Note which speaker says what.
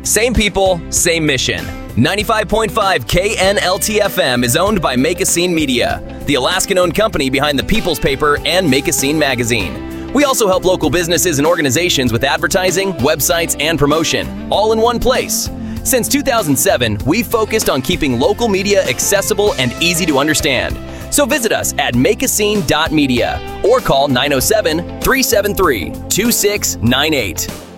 Speaker 1: Same people, same mission. 95.5 KNLT-FM is owned by Make a Scene Media, the Alaskan-owned company behind the People's Paper and Make a Scene magazine. We also help local businesses and organizations with advertising, websites, and promotion, all in one place. Since 2007, we've focused on keeping local media accessible and easy to understand. So visit us at makeascene.media or call 907-373-2698.